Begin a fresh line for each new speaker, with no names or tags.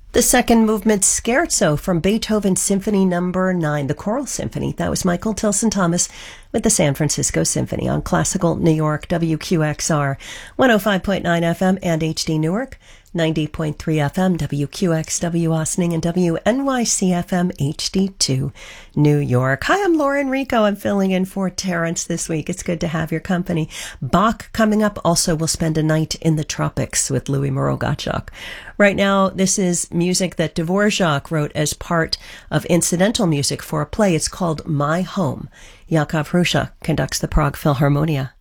The second movement Scherzo from Beethoven's Symphony Number 9, the Choral Symphony. That was Michael Tilson Thomas with the San Francisco Symphony on Classical New York, WQXR, 105.9 FM and HD Newark, 90.3 FM, WQXW Austining, and WNYC FM HD2 New York. Hi, I'm Lauren Rico. I'm filling in for Terrence this week. It's good to have your company. Bach coming up. Also, we'll spend a night in the tropics with Louis Moreau-Gottschalk. Right now, this is music that Dvorak wrote as part of incidental music for a play. It's called My Home. Yakov Hrusha conducts the Prague Philharmonia.